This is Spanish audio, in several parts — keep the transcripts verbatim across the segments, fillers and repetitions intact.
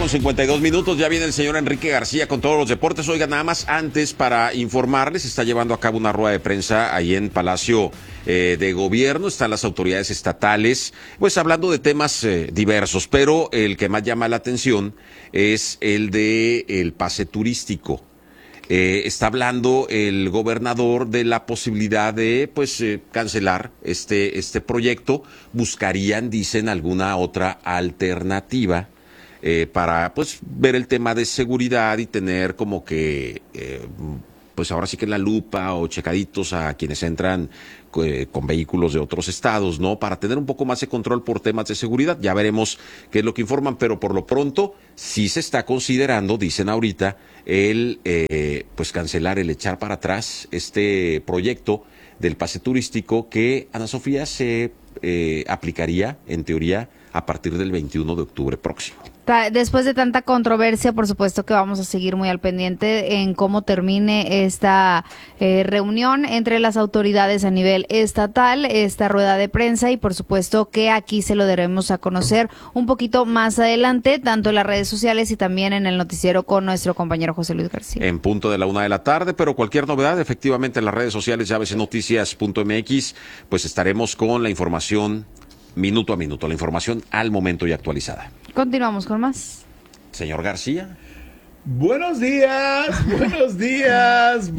con cincuenta y dos minutos, ya viene el señor Enrique García con todos los deportes. Oiga, nada más antes para informarles, se está llevando a cabo una rueda de prensa ahí en Palacio eh, de Gobierno, están las autoridades estatales, pues hablando de temas eh, diversos, pero el que más llama la atención es el de el pase turístico. Eh, está hablando el gobernador de la posibilidad de pues eh, cancelar este, este proyecto. Buscarían, dicen, alguna otra alternativa eh, para pues ver el tema de seguridad y tener como que eh, pues ahora sí que en la lupa o checaditos a quienes entran eh, con vehículos de otros estados, ¿no? Para tener un poco más de control por temas de seguridad. Ya veremos qué es lo que informan, pero por lo pronto sí se está considerando, dicen ahorita, el eh, pues cancelar, el echar para atrás este proyecto del pase turístico que, Ana Sofía, se eh, aplicaría, en teoría, a partir del veintiuno de octubre próximo. Después de tanta controversia, por supuesto que vamos a seguir muy al pendiente en cómo termine esta eh, reunión entre las autoridades a nivel estatal, esta rueda de prensa, y por supuesto que aquí se lo daremos a conocer un poquito más adelante, tanto en las redes sociales y también en el noticiero con nuestro compañero José Luis García. En punto de la una de la tarde, pero cualquier novedad, efectivamente en las redes sociales, ya ves en noticias punto m x, pues estaremos con la información minuto a minuto, la información al momento y actualizada. Continuamos con más. Señor García. Buenos días, buenos días,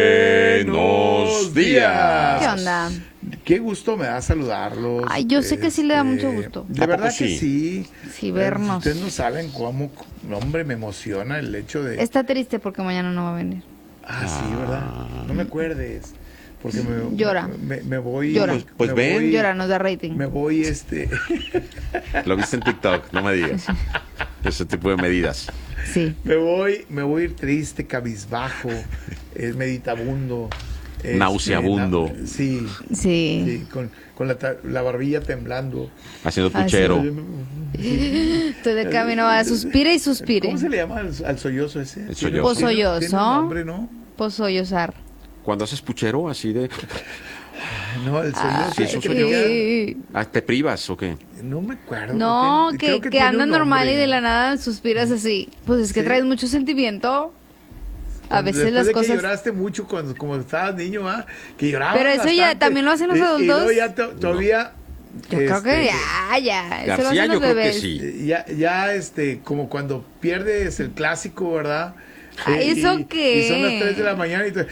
buenos días. ¿Qué onda? Qué gusto me da saludarlos. Ay, yo sé que sí le da mucho gusto. De verdad sí? que sí. Sí, vernos. Ustedes no saben cómo, hombre, me emociona el hecho de... Está triste porque mañana no va a venir. Ah, sí, ¿verdad? No me acuerdes. Porque me, Llora. Me, me voy... Llora. Pues, pues me ven. voy, Llora, nos da rating. Me voy, este... Lo viste en TikTok, no me digas. Ese tipo de medidas. Sí. Me voy, me voy a ir triste, cabizbajo, eh, meditabundo. Este, Nauseabundo. Na, sí, sí. Sí. Con, con la, la barbilla temblando. Haciendo puchero. Sí. Estoy de camino a suspire y suspire. ¿Cómo se le llama al, al sollozo ese? El sollozo. Posollozo. Tiene un nombre, ¿no? Posollozar. Cuando haces puchero, así de... No, el sollozo. Ah, sí, eso soy yo. Ah, ¿te privas o qué? No me acuerdo. No, Creo que, que, que tiene anda un normal nombre. y de la nada suspiras así. Pues es que Sí. traes mucho sentimiento. A veces Después las de cosas... que lloraste mucho cuando como estabas niño, ¿ah? Que llorabas Pero eso ya bastante. también lo hacen los Y- adultos. Y, luego ya to- todavía... Yo creo que este, ya, ya. Eso lo García, hacen yo los creo que bebés. sí. Eh, Ya, ya, este, como cuando pierdes el clásico, ¿verdad? Ay, Eh, ¿eso y, qué? Y son las tres de la mañana y tú...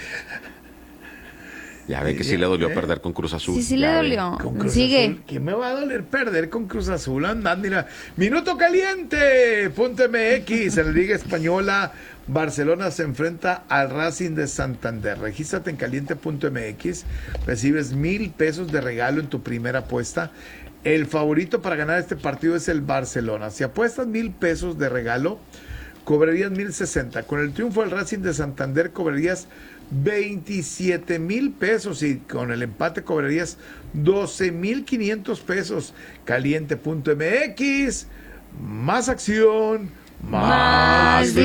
Ya ven que sí le dolió ¿Eh? perder con Cruz Azul. Sí, sí Ya le ven. dolió. Con Cruz Sigue. Azul. ¿Qué me va a doler perder con Cruz Azul? Andad, mira. Minuto caliente. Punto M X. En la Liga Española, Barcelona se enfrenta al Racing de Santander. Regístrate en caliente punto m x. Recibes mil pesos de regalo en tu primera apuesta. El favorito para ganar este partido es el Barcelona. Si apuestas mil pesos de regalo, cobrarías mil sesenta. Con el triunfo del Racing de Santander cobrarías veintisiete mil pesos y con el empate cobrarías doce mil quinientos pesos. Caliente punto m x. Más acción, más, Más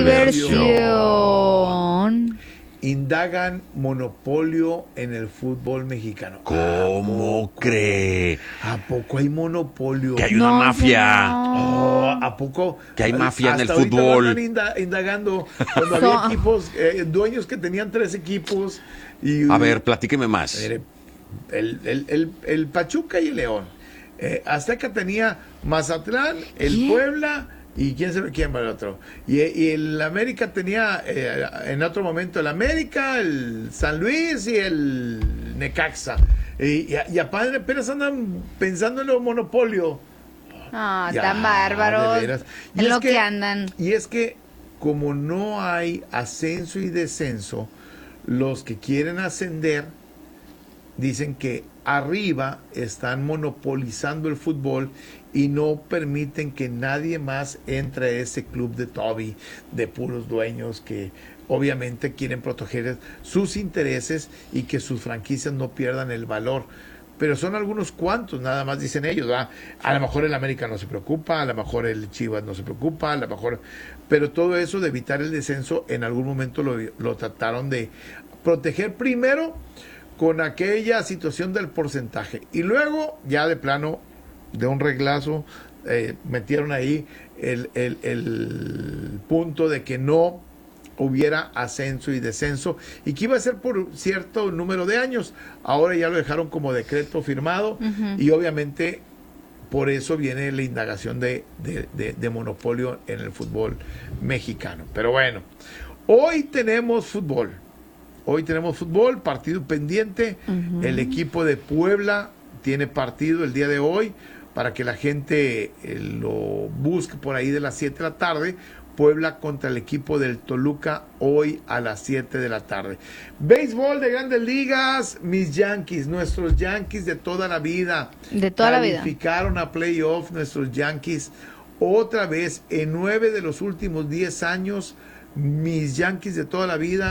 diversión. Indagan monopolio en el fútbol mexicano. ¿Cómo cree? ¿A poco hay monopolio? Que hay una No, mafia. Oh, ¿a poco? Que hay mafia en Hasta el ahorita fútbol. lo andan inda- indagando cuando So- había equipos, eh, dueños que tenían tres equipos. Y, A ver, platíqueme más. Mire, el, el, el, el Pachuca y el León. Eh, Azteca tenía Mazatlán, el ¿Qué? Puebla y quién sabe quién va el otro. Y, y el América tenía eh, en otro momento el América, el San Luis y el Necaxa. Y, y, a- y a padre apenas andan pensando en el monopolio. Ah, Ya, tan bárbaros. de veras. Y En es lo que, que- andan. Y es que como no hay ascenso y descenso, los que quieren ascender dicen que arriba están monopolizando el fútbol y no permiten que nadie más entre a ese club de Toby, de puros dueños que obviamente quieren proteger sus intereses y que sus franquicias no pierdan el valor. Pero son algunos cuantos, nada más dicen ellos, ¿verdad? A lo mejor el América no se preocupa, a lo mejor el Chivas no se preocupa, a lo mejor... Pero todo eso de evitar el descenso, en algún momento lo, lo trataron de proteger primero con aquella situación del porcentaje. Y luego, ya de plano, de un reglazo, eh, metieron ahí el, el, el punto de que no hubiera ascenso y descenso y que iba a ser por cierto número de años. Ahora ya lo dejaron como decreto firmado uh-huh. y obviamente por eso viene la indagación de, de, de, de monopolio en el fútbol mexicano. Pero bueno, hoy tenemos fútbol. Hoy tenemos fútbol, partido pendiente. Uh-huh. El equipo de Puebla tiene partido el día de hoy para que la gente eh, lo busque por ahí de las siete de la tarde. Puebla contra el equipo del Toluca hoy a las siete de la tarde. Béisbol de Grandes Ligas, mis Yankees, nuestros Yankees de toda la vida. De toda la vida. Calificaron a playoff nuestros Yankees otra vez en nueve de los últimos diez años. Mis Yankees de toda la vida